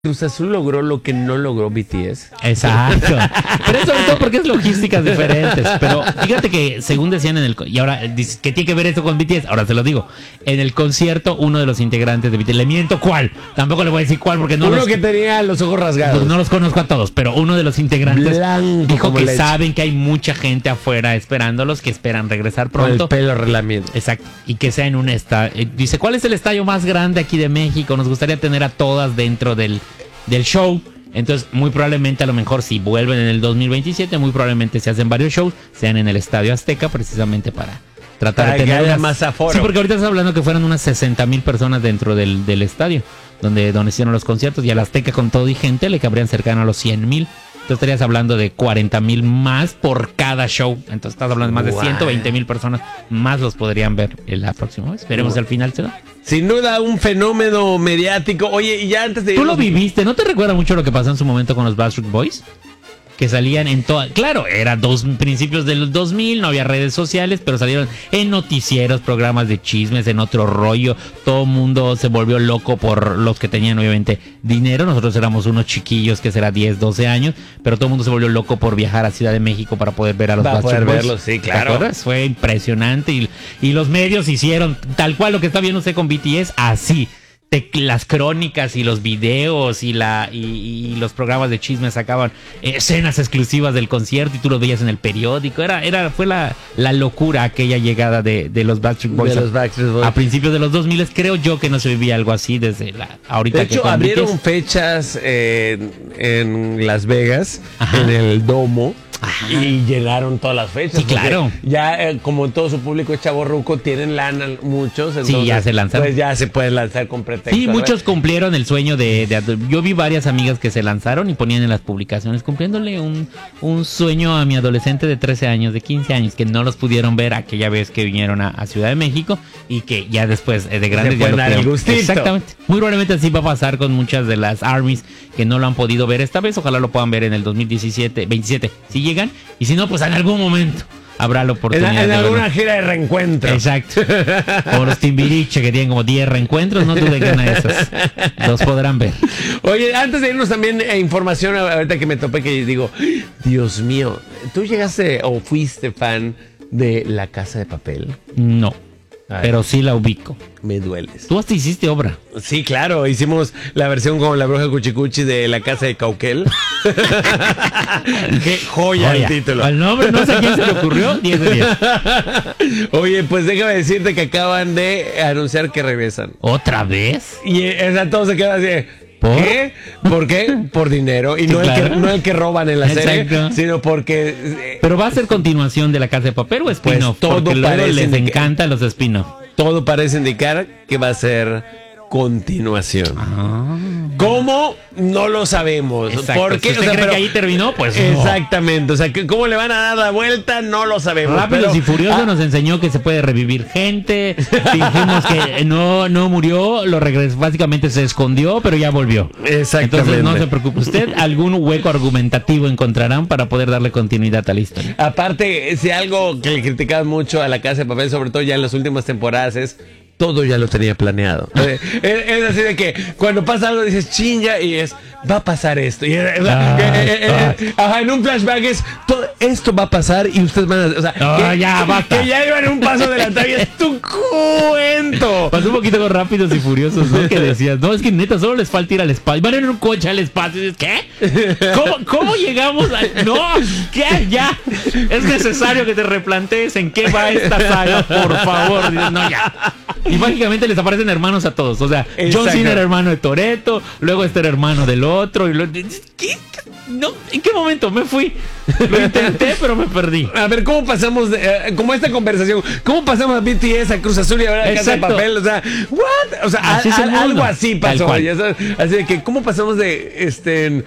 Cruz Azul logró lo que no logró BTS. Exacto. Pero eso sobre todo porque es logísticas diferentes. Pero fíjate que según decían en el... Y ahora, ¿qué tiene que ver esto con BTS? Ahora se lo digo. En el concierto, uno de los integrantes de BTS, le miento cuál. Tampoco le voy a decir cuál porque no uno que tenía los ojos rasgados. No los conozco a todos, pero uno de los integrantes Blanco, dijo que leche. saben que hay mucha gente afuera esperándolos, que esperan regresar pronto. Con el pelo relamiendo. Exacto. Y que sea en un estadio. Dice, ¿cuál es el estadio más grande aquí de México? Nos gustaría tener a todas dentro del show. Entonces, muy probablemente, a lo mejor, si vuelven en el 2027, muy probablemente se hacen varios shows, sean en el Estadio Azteca, precisamente para tratar de tener más aforo. Sí, porque ahorita estás hablando que fueran unas 60,000 personas dentro del estadio, donde hicieron los conciertos, y al Azteca con todo y gente le cabrían cercano a los 100,000. Entonces estarías hablando de 40,000 más por cada show. Entonces estás hablando de más de 120,000 personas más los podrían ver la próxima vez. Veremos al final se da. Sin duda un fenómeno mediático. Oye, y ya antes de... ¿Tú lo viviste? ¿No te recuerda mucho lo que pasó en su momento con los Backstreet Boys? Que salían en toda... Claro, era principios de los 2000, no había redes sociales, pero salieron en noticieros, programas de chismes, en otro rollo. Todo el mundo se volvió loco por los que tenían, obviamente, dinero. Nosotros éramos unos chiquillos que será 10, 12 años, pero todo el mundo se volvió loco por viajar a Ciudad de México para poder ver a los Backstreet Boys. Verlos, sí, claro. ¿Te acuerdas? Fue impresionante y los medios hicieron tal cual lo que está viendo usted con BTS, así. Las crónicas y los videos y los programas de chismes sacaban escenas exclusivas del concierto y tú lo veías en el periódico. Fue la locura aquella llegada de los Backstreet Boys, a principios de los 2000. Creo yo que no se vivía algo así desde ahorita. De hecho, abrieron fechas en Las Vegas, en el Domo. Ajá. Y llenaron todas las fechas. Sí, claro. Ya, como todo su público es chavorruco, tienen lana muchos. Entonces, sí, ya se lanzaron. Pues ya se puede lanzar con pretexto. Sí, muchos cumplieron el sueño yo vi varias amigas que se lanzaron y ponían en las publicaciones, cumpliéndole un sueño a mi adolescente de 13 años, de 15 años, que no los pudieron ver aquella vez que vinieron a Ciudad de México y que ya después de grandes ya lo pudieron. Exactamente. Muy probablemente así va a pasar con muchas de las ARMYs que no lo han podido ver esta vez. Ojalá lo puedan ver en el 2027, 27. Si llegan, y si no, pues en algún momento habrá la oportunidad. En alguna gira de reencuentro. Exacto. Como los Timbiriche, que tienen como 10 reencuentros, no duden que una de esas los podrán ver. Oye, antes de irnos también, información, ahorita que me topé, que digo, Dios mío, ¿tú llegaste o fuiste fan de La Casa de Papel? No. Ay, pero sí la ubico. Me dueles. Tú hasta hiciste obra. Sí, claro. Hicimos la versión con la bruja Cuchicuchi de La Casa de Cauquel. Qué joya el título. Al nombre no sé quién se le ocurrió. 10 de 10. Oye, pues déjame decirte que acaban de anunciar que regresan. ¿Otra vez? Y todos se quedan así. ¿Por qué? ¿Por qué? Por dinero. Y sí, no, claro, no el que roban en la serie, sino porque... ¿Pero va a ser continuación de La Casa de Papel o spin-off? Pues todo porque luego les encantan los spin-off. Todo parece indicar que va a ser continuación. Ah. ¿Cómo? No lo sabemos. Exacto. ¿Por qué? Si usted cree que ahí terminó, pues exactamente. No. O sea, ¿cómo le van a dar la vuelta? No lo sabemos. Rápidos y Furiosos nos enseñó que se puede revivir gente. Fingimos que no murió, lo regresó, básicamente se escondió, pero ya volvió. Exactamente. Entonces no se preocupe usted, algún hueco argumentativo encontrarán para poder darle continuidad a la historia. Aparte, si algo que le criticaban mucho a La Casa de Papel, sobre todo ya en las últimas temporadas, es todo ya lo tenía planeado. Es así de que cuando pasa algo dices chinga y va a pasar esto. Y en un flashback es todo esto va a pasar y ustedes van a... O sea, ya basta. Que ya iban un paso adelantado y es tu cuento. Pasó un poquito con Rápidos y Furiosos, ¿no? Que decías, no, es que neta solo les falta ir al espacio. Van en un coche al espacio y dices, ¿qué? ¿Cómo llegamos a...? No, ¿qué? Ya. Es necesario que te replantees en qué va esta saga, por favor. Dices, no, ya. Y mágicamente les aparecen hermanos a todos. O sea, John Cena era hermano de Toretto, luego este era hermano del otro. ¿Qué? No, ¿en qué momento me fui? Lo intenté, pero me perdí. A ver, ¿cómo pasamos como esta conversación? ¿Cómo pasamos a BTS, a Cruz Azul y ahora a Casa de Papel? O sea, ¿what? O sea, algo así pasó. Así de que, ¿cómo pasamos de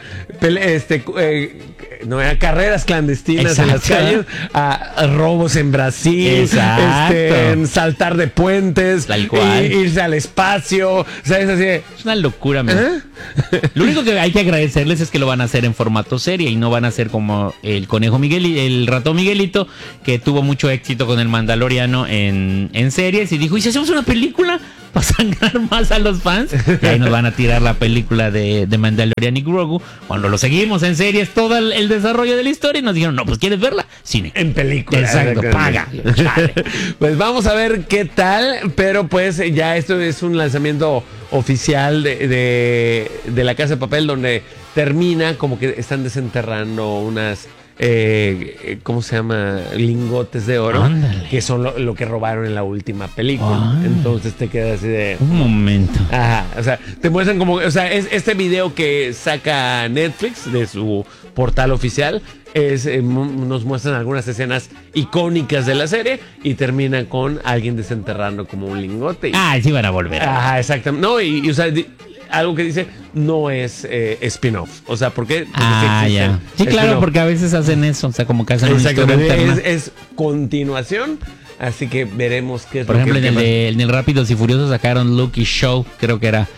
a carreras clandestinas en las calles a robos en Brasil, saltar de puentes, irse al espacio? ¿Sabes? Así de, es una locura, Lo único que hay que agradecerles es que lo van a hacer en formato serie y no van a ser como el conejo Miguel, el ratón Miguelito, que tuvo mucho éxito con el Mandaloriano en series y dijo, ¿y si hacemos una película? para sangrar más a los fans. Y ahí nos van a tirar la película de Mandalorian y Grogu. Cuando lo seguimos en series, todo el desarrollo de la historia, y nos dijeron, no, pues ¿quieres verla? Cine. En película. Exacto, paga. Pues vamos a ver qué tal, pero pues ya esto es un lanzamiento oficial de La Casa de Papel, donde termina como que están desenterrando unas... ¿cómo se llama? Lingotes de oro. Ándale. Que son lo que robaron en la última película. Entonces te quedas así de... Un momento. Ajá, o sea, te muestran como... O sea, es este video que saca Netflix de su portal oficial. Nos muestran algunas escenas icónicas de la serie y termina con alguien desenterrando como un lingote. Sí van a volver. Ajá, exactamente. No, y o sea... algo que dice no es spin-off. O sea, ¿por qué? Porque ya. Sí, claro, porque a veces hacen eso. O sea, como que hacen una historia alterna. Es continuación. Así que veremos qué es. Por ejemplo, en el Rápidos y Furiosos sacaron Lucky Show. Creo que era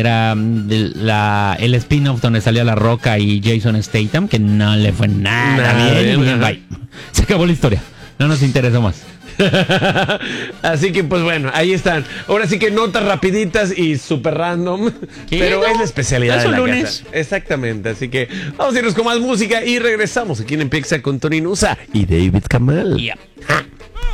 el spin-off donde salía La Roca y Jason Statham, que no le fue nada bien. Bye. Se acabó la historia. No nos interesó más. Así que pues bueno, ahí están. Ahora sí que notas rapiditas y súper random. Pero es la especialidad de la lunes. Casa. Exactamente. Así que vamos a irnos con más música y regresamos aquí en Empieza con Tony Nusa y David Kamal. Yeah.